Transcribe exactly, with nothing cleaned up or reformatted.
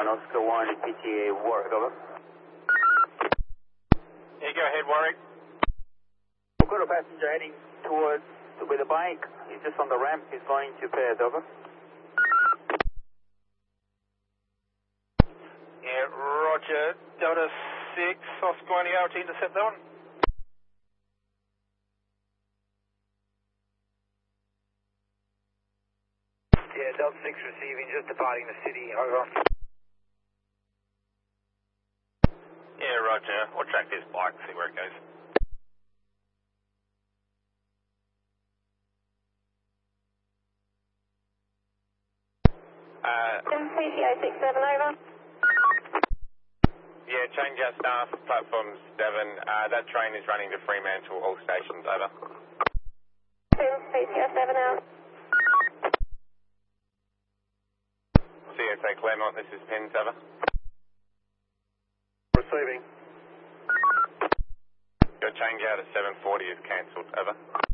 one, Oscar one, P T A, Warwick, over. Yeah, go ahead, Warwick. We've got a passenger heading towards with a bike. He's just on the ramp. He's going to Perth, over. Yeah, roger. Delta six, Oscar one, you able to intercept that one? Yeah, Delta six receiving, just departing the city, over. Yeah, roger. We'll track this bike, see where it goes. Uh, P T A six seven, over. yeah, change our staff, platform seven. Uh, that train is running to Fremantle, all stations, over. P T A seven, out. C S A Claremont, this is Pins, over. Receiving. Your change out at seven forty is cancelled, over.